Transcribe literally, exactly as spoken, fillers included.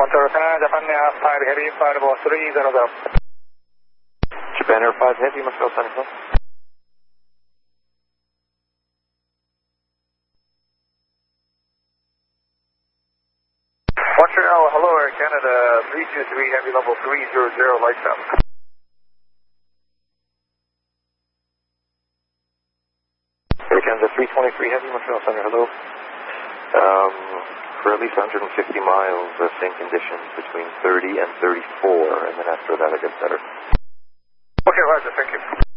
Toronto, Japan Air five Heavy, five three zero zero. Japan Air five Heavy, Montreal Center Club. Montreal, hello Air Canada, three two three Heavy level three zero zero, lights out. Air Canada three twenty-three Heavy, Montreal Center, hello. Um, for at least one hundred fifty miles, uh, same conditions between thirty and thirty-four, and then after that it gets better. Okay, Roger, thank you.